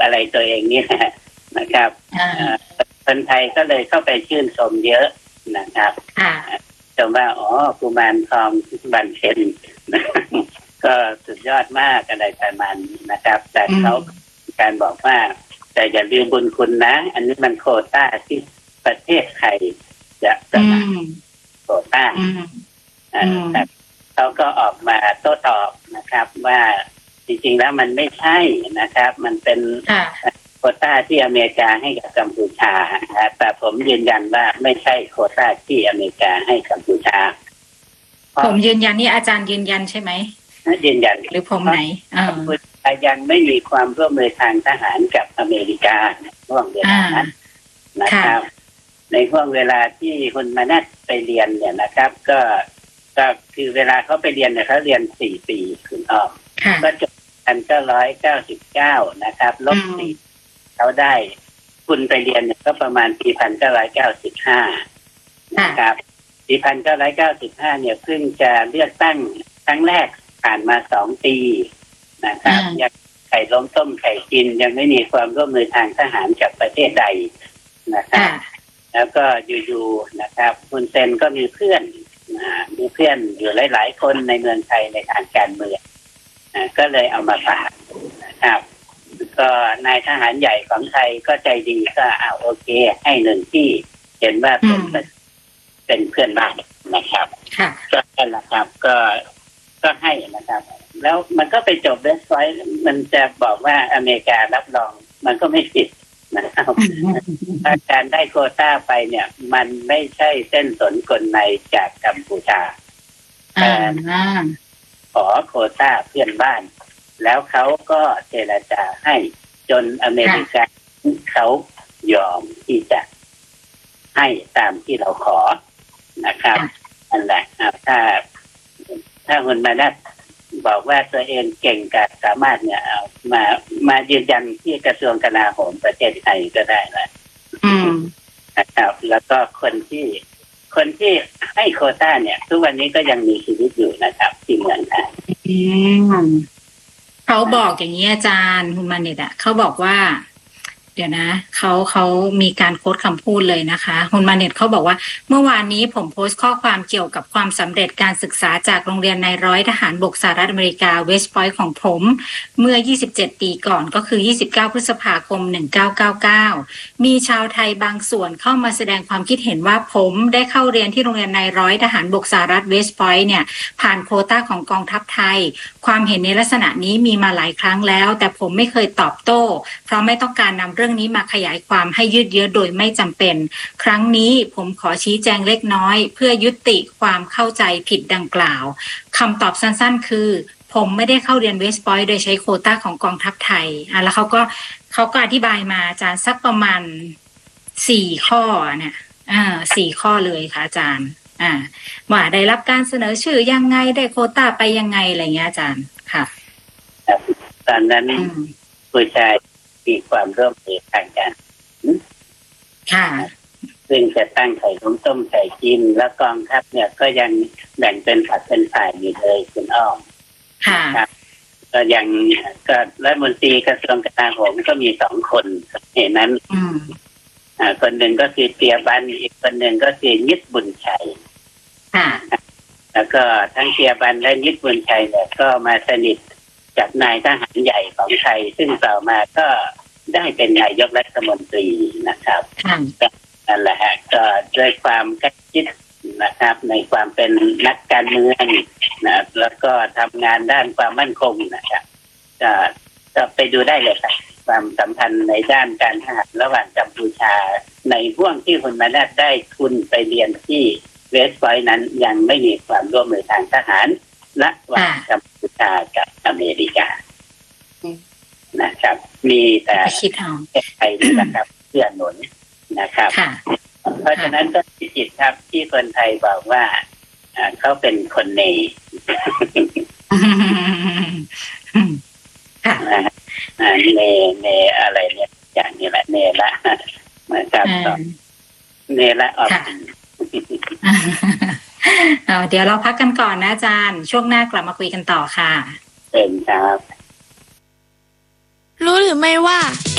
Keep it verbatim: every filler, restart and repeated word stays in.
อะไรตัวเองนี่นะครับคนไทยก็เลยเข้าไปชื่นชมเยอะนะครับชมว่าอ๋อกุมารทองบันเพ็ญก็สุดยอดมากอะไรประมาณนี้นะครับแต่เขาการบอกว่าแต่อย่าลืมบุญคุณนะอันนี้มันโควต้าที่ประเทศไทยจะสนับสนุนโควต้าแต่เขาก็ออกมาโต้ตอบนะครับว่าจริงๆแล้วมันไม่ใช่นะครับมันเป็นโควต้าที่อเมริกาให้กับกัมพูชาแต่ผมยืนยันว่าไม่ใช่โควต้าที่อเมริกาให้กัมพูชาผมยืนยันนี่อาจารย์ยืนยันใช่ไหมยืนยันหรือผมไหนกัมพูชายังไม่มีความร่วมมือทางทหารกับอเมริกาช่วงเวลานั้นนะครับในช่วงเวลาที่คุณมานัดไปเรียนเนี่ยนะครับก็ก็คือเวลาเขาไปเรียนเนี่ยเขาเรียนสี่ปีคุณอ้อมก็จบกันก็ร้อยเก้าสิบเก้านะครับลบสี่เขาได้คุณไปเรียนเนี่ยก็ประมาณปีพันเก้าร้อยเก้าสิบห้านะครับปีพันเก้าร้อยเก้าสิบห้าเนี่ยเพิ่งจะเลือกตั้งครั้งแรกผ่านมาสองปีนะครับยังไข่ล้มต้มไข่กินยังไม่มีความร่วมมือทางทหารกับประเทศใดนะครับแล้วก็อยู่ๆนะครับคุณเซนก็มีเพื่อนมีเพื่อนอยู่หลายๆคนในเมืองไทยในทางการเมืองก็เลยเอามาฝากนะครับก็นายทหารใหญ่ของไทยก็ใจดีก็เอาโอเคให้หนึ่งที่เห็นว่าเป็นเป็นเพื่อนบ้านนะครับก็นั่นแหละครับก็ก็ให้นะครับแล้วมันก็ไปจบเว็บไซต์มันจะบอกว่าอเมริการับรองมันก็ไม่ผิดนะครับถ้าการได้โควต้าไปเนี่ยมันไม่ใช่เส้นสนกลในจากกัมพูชาแต่ขอโควต้าเพื่อนบ้านแล้วเขาก็เจรจาให้จนอเมริกาเขายอมที่จะให้ตามที่เราขอนะครับอันแหละถ้าถ้าคุณมาได้บอกว่าตัวเองเก่งกาจสามารถเนี่ยเอามามายืนยันที่กระทรวงกลาโหมประเทศไทยก็ได้แหละนะครับแล้วก็คนที่คนที่ให้โควต้าเนี่ยทุกวันนี้ก็ยังมีชีวิตอยู่นะครับที่เมืองไทยเขาบอกอย่างนี้อาจารย์คุณมานิดอะเขาบอกว่าเดี๋ยวนะเขาเขามีการโค้ดคำพูดเลยนะคะคุณมาเน็ตเขาบอกว่าเมื่อวานนี้ผมโพสต์ข้อความเกี่ยวกับความสำเร็จการศึกษาจากโรงเรียนนายร้อยทหารบกสหรัฐอเมริกาเวสต์พอยต์ของผมเมื่อยี่สิบเจ็ดปีก่อนก็คือยี่สิบเก้าพฤษภาคมหนึ่งพันเก้าร้อยเก้าสิบเก้ามีชาวไทยบางส่วนเข้ามาแสดงความคิดเห็นว่าผมได้เข้าเรียนที่โรงเรียนนายร้อยทหารบกสหรัฐเวสต์พอยต์เนี่ยผ่านโควต้าของกองทัพไทยความเห็นในลักษณะนี้มีมาหลายครั้งแล้วแต่ผมไม่เคยตอบโต้เพราะไม่ต้องการนำเรื่องนี้มาขยายความให้ยืดเยื้อโดยไม่จำเป็นครั้งนี้ผมขอชี้แจงเล็กน้อยเพื่อยุติความเข้าใจผิดดังกล่าวคำตอบสั้นๆคือผมไม่ได้เข้าเรียนเวสต์พอยต์โดยใช้โควต้าของกองทัพไทยอ่ะแล้วเขาก็เขาก็อธิบายมาอาจารย์สักประมาณสี่ข้อเนี่ยอ่าสี่ข้อเลยค่ะอาจารย์อ่าว่าได้รับการเสนอชื่อยังไงได้โควต้าไปยังไงอะไรเงี้ยอาจารย์ค่ะตอนนั้นผู้ชายมีความร่วมมือทางการค่ะซึ่งจะตั้งไข่ต้มต้มไข่กินแล้วกองทัพเนี่ยก็ยังแบ่งเป็นฝักเป็นฝ่ายอยู่เลยคุณอ้อมค่ะก็ยังก็รัฐมนตรีกระทรวงกลาโหมก็มีสองคนเห็นนั้นอ่าคนหนึ่งก็คือเตียบันอีกคนหนึ่งก็คือยิดบุญชัยค่ะแล้วก็ทั้งเตียบันและยิดบุญชัยเนี่ยก็มาสนิทกับนายทหารใหญ่ของไทยซึ่งต่อมาก็ได้เป็นนายกรัฐมนตรีนะครับนั่นแหละฮะก็ด้วยความใกล้ชิดนะครับในความเป็นนักการเมืองนะแล้วก็ทำงานด้านความมั่นคงนะครับก็ก็ไปดูได้เลยครับความสัมพันธ์ในด้านการทหารระหว่างกัมพูชาในห่วงที่คุณมานัดได้ทุนไปเรียนที่เวสต์พอยต์นั้นยังไม่มีความร่วมมือทางทหารระหว่างกัมพูชากับอเมริกานะครับมีแต่ไทยนี่นะครับเพื่อหนุนนะครับเพราะฉะนั้นก็จิตครับที่คนไทยบอกว่าเขาเป็นคนเนยเนเนอะไรเนี่ยอย่างนี้แหละเนละนะครับเนละออกเดี๋ยวเราพักกันก่อนนะอาจารย์ช่วงหน้ากลับมาคุยกันต่อค่ะเป็นครับรู้หรือไม่ว่า